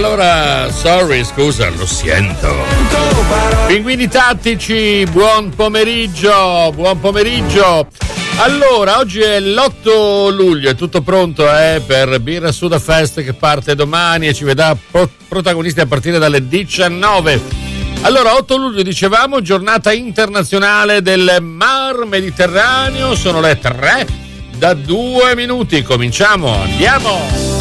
allora, sorry, scusa, lo sento. Pinguini tattici, buon pomeriggio. Allora, oggi è l'8 luglio, è tutto pronto per Birra Suda Fest che parte domani e ci vedrà protagonisti a partire dalle 19. Allora, 8 luglio dicevamo, giornata internazionale del Mar Mediterraneo, sono le 3 da 2 minuti, cominciamo, andiamo!